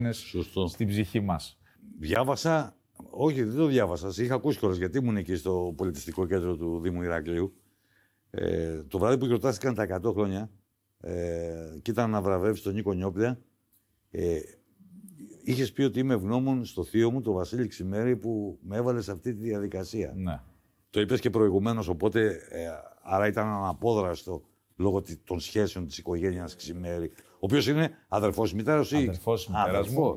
Σωστό. Στην ψυχή μας. Διάβασα, όχι δεν το διάβασα, είχα ακούσει κιόλας γιατί ήμουν εκεί στο πολιτιστικό κέντρο του Δήμου Ηρακλείου. Το βράδυ που γιορτάστηκαν τα 100 χρόνια και ήταν να βραβεύσει τον Νίκο Νιόπλια, είχες πει ότι είμαι ευγνώμων στο θείο μου, τον Βασίλη Ξημέρη, που με έβαλε σε αυτή τη διαδικασία. Ναι. Το είπες και προηγουμένως, οπότε άρα ήταν αναπόδραστο λόγω των σχέσεων της οικογένειας Ξημέρη, ο οποίος είναι αδερφός μητέρας ή... Αδερφός μητέρας μου.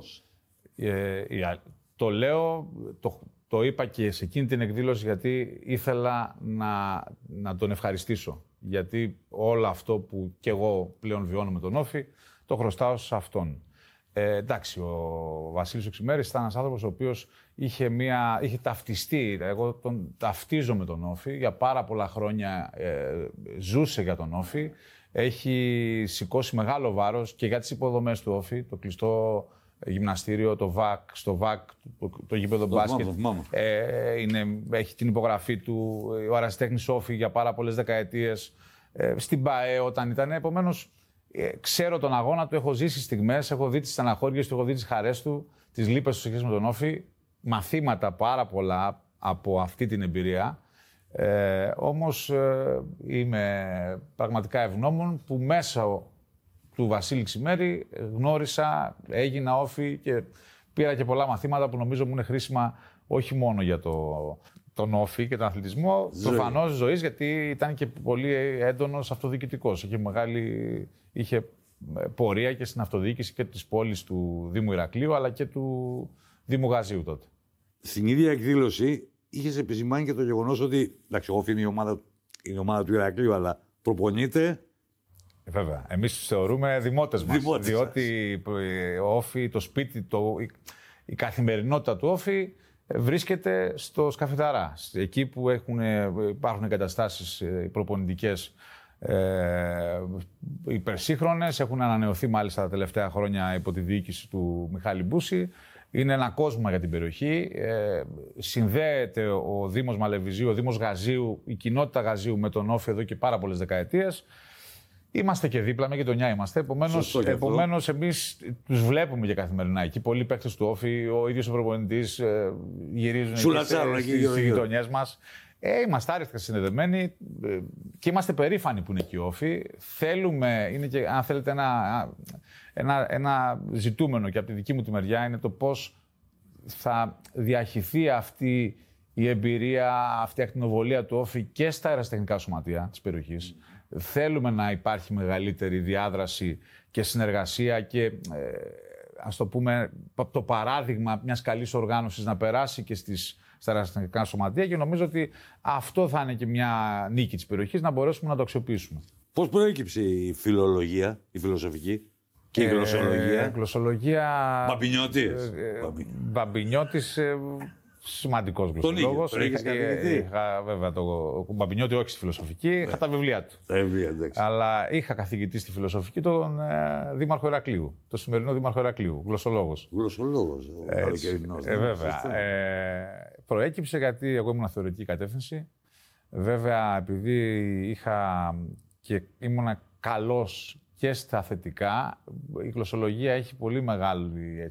Το λέω, το είπα και σε εκείνη την εκδήλωση γιατί ήθελα να τον ευχαριστήσω. Γιατί όλο αυτό που κι εγώ πλέον βιώνω με τον Όφη, το χρωστάω σε αυτόν. Εντάξει, ο Βασίλης ο Ξημέρης ήταν ένας άνθρωπος ο οποίος είχε ταυτιστεί. Εγώ τον ταυτίζω με τον Όφη. Για πάρα πολλά χρόνια ζούσε για τον Όφη. Έχει σηκώσει μεγάλο βάρος και για τις υποδομές του Όφη, το κλειστό γυμναστήριο, το ΒΑΚ, στο ΒΑΚ, το γήπεδο μπάσκετ. Έχει την υπογραφή του, ο Αραστέχνης Όφη για πάρα πολλές δεκαετίες. Στην ΠΑΕ όταν ήταν. Επομένως, ξέρω τον αγώνα του, έχω ζήσει στιγμές, έχω δει τις στεναχώριες του, έχω δει τις χαρές του, τις λύπες του σε σχέση με τον Όφη. Μαθήματα πάρα πολλά από αυτή την εμπειρία. Όμως είμαι πραγματικά ευγνώμων που μέσα του Βασίλη Ξημέρη γνώρισα, έγινα Όφη και πήρα και πολλά μαθήματα που νομίζω μου είναι χρήσιμα όχι μόνο για τον Όφη και τον αθλητισμό, προφανώς ζωής, γιατί ήταν και πολύ έντονος αυτοδιοικητικός. Είχε πορεία και στην αυτοδιοίκηση και της πόλης του Δήμου Ηρακλείου, αλλά και του Δήμου Γαζίου τότε. Στην ίδια εκδήλωση είχες επισημάνει και το γεγονός ότι, εντάξει, ο Όφη είναι η ομάδα του Ηρακλείου, αλλά προπονείται. Βέβαια. Εμείς τους θεωρούμε δημότες μας. Διότι ο Όφη, το σπίτι, η καθημερινότητα του Όφη βρίσκεται στο Σκαφιδαρά. Εκεί που υπάρχουν εγκαταστάσεις προπονητικές υπερσύγχρονες, έχουν ανανεωθεί μάλιστα τα τελευταία χρόνια υπό τη διοίκηση του Μιχάλη Μπούση. Είναι ένα κόσμο για την περιοχή. Συνδέεται ο Δήμος Μαλεβιζίου, ο Δήμος Γαζίου, η κοινότητα Γαζίου με τον Όφη εδώ και πάρα πολλές δεκαετίες. Είμαστε και δίπλα, με γειτονιά είμαστε. Επομένως, εμείς τους βλέπουμε και καθημερινά. Εκεί πολλοί παίκτες του Όφη, ο ίδιος ο προπονητής γυρίζουν στις γειτονιές μας. Είμαστε άριστα συνδεδεμένοι και είμαστε περήφανοι που είναι εκεί ο Όφη. Θέλουμε, είναι και αν θέλετε ένα ζητούμενο και από τη δική μου τη μεριά είναι το πώς θα διαχυθεί αυτή η εμπειρία, αυτή η ακτινοβολία του Όφη και στα αεραστεχνικά σωματεία της περιοχής. Θέλουμε να υπάρχει μεγαλύτερη διάδραση και συνεργασία και ας το πούμε το παράδειγμα μιας καλής οργάνωσης να περάσει και στα αεραστεχνικά σωματεία και νομίζω ότι αυτό θα είναι και μια νίκη της περιοχής, να μπορέσουμε να το αξιοποιήσουμε. Πώς προέκυψε η φιλολογία, η φιλοσοφική και η γλωσσολογία? Γλωσσολογία... Μπαμπινιώτης. Σημαντικός γλωσσολόγος. Είχα βέβαια τον Μπαμπινιώτη, όχι στη φιλοσοφική, είχα τα βιβλία του. Αλλά είχα καθηγητή στη φιλοσοφική τον Δήμαρχο Ηρακλείου, το σημερινό Δήμαρχο Ηρακλείου, γλωσσολόγος. Γλωσσολόγος, βέβαια. Προέκυψε γιατί εγώ ήμουν θεωρητική κατεύθυνση. Βέβαια, επειδή ήμουν καλός και στα θετικά, η γλωσσολογία έχει πολύ μεγάλη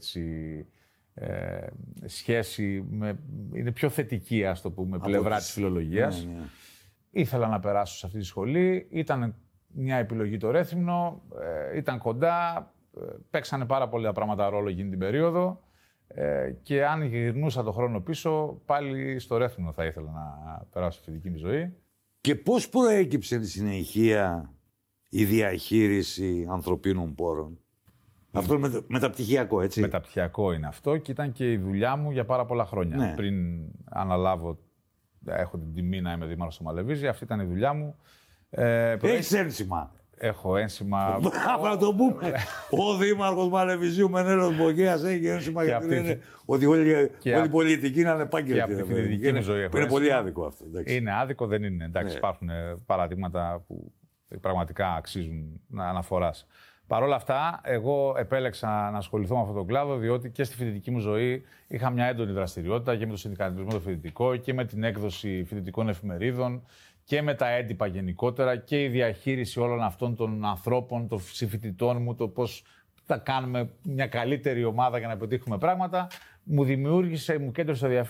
σχέση είναι πιο θετική, ας το πούμε, πλευρά της φιλολογίας. Ναι. Ήθελα να περάσω σε αυτή τη σχολή, ήταν μια επιλογή το Ρέθυμνο, ήταν κοντά, παίξανε πάρα πολλά πράγματα ρόλο εκείνη την περίοδο και αν γυρνούσα το χρόνο πίσω, πάλι στο Ρέθυμνο θα ήθελα να περάσω στη δική μου ζωή. Και πώς προέκυψε στη συνεχεία η διαχείριση ανθρωπίνων πόρων? Αυτό μεταπτυχιακό, έτσι. Μεταπτυχιακό είναι αυτό και ήταν και η δουλειά μου για πάρα πολλά χρόνια. Ναι. Πριν αναλάβω, έχω την τιμή να είμαι δήμαρχος στο Μαλεβίζι, αυτή ήταν η δουλειά μου. Έχεις ένσημα? Έχω ένσημα. Να το πούμε. Ο δήμαρχος Μαλεβιζίου Μενέλος Μπογέας έχει ένσημα γιατί είναι ότι όλη η πολιτική είναι ανεπάγγελτη. Και από τη φοιτητική μου ζωή έχω. Είναι πολύ άδικο αυτό. Είναι άδικο, δεν είναι. Εντάξει, υπάρχουν παραδείγματα που πραγματικά αξίζουν να αναφοράς. Παρ' όλα αυτά, εγώ επέλεξα να ασχοληθώ με αυτόν τον κλάδο, διότι και στη φοιτητική μου ζωή είχα μια έντονη δραστηριότητα και με το συνδικαλισμό το φοιτητικό και με την έκδοση φοιτητικών εφημερίδων και με τα έντυπα γενικότερα και η διαχείριση όλων αυτών των ανθρώπων, των συμφοιτητών μου, το πώς θα κάνουμε μια καλύτερη ομάδα για να πετύχουμε πράγματα. Μου κέντρωσε το ενδιαφέρον.